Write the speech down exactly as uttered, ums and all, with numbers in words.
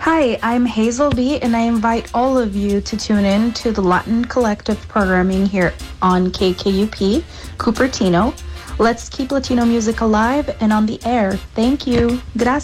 Hi, I'm Hazel B, and I invite all of you to tune in to the Latin Collective programming here on K K U P, Cupertino. Let's keep Latino music alive and on the air. Thank you. Gracias.